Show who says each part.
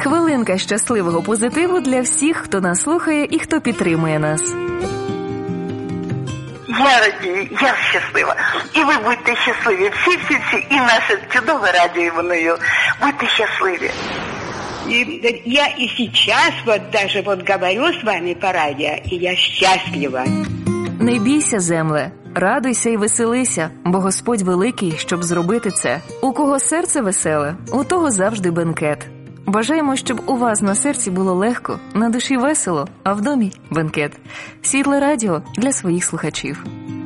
Speaker 1: Хвилинка щасливого позитиву для всіх, хто нас слухає і хто підтримує нас.
Speaker 2: Я радію, я щаслива. І ви будьте щасливі. Всі. І наше чудове радіо Воною. Будьте щасливі.
Speaker 3: И я и сейчас даже говорю с вами по радио, и я счастлива.
Speaker 1: Не бійся, земле, радуйся і веселися, бо Господь великий, щоб зробити це. У кого серце веселе, у того завжди бенкет. Бажаємо, щоб у вас на серці було легко, на душі весело, а в домі – бенкет. Світле радіо для своїх слухачів.